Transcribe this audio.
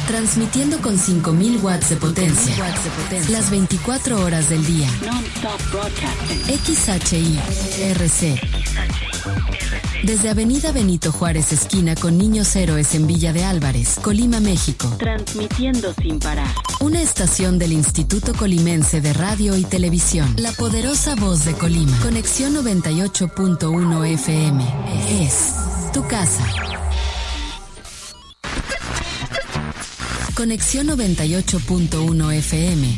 Transmitiendo con 5000 watts de potencia. Las 24 horas del día. Non-stop broadcasting. XHI-RC. Desde Avenida Benito Juárez, esquina con Niños Héroes en Villa de Álvarez, Colima, México. Transmitiendo sin parar. Una estación del Instituto Colimense de Radio y Televisión. La poderosa voz de Colima. Conexión 98.1 FM. Es tu casa. Conexión 98.1 FM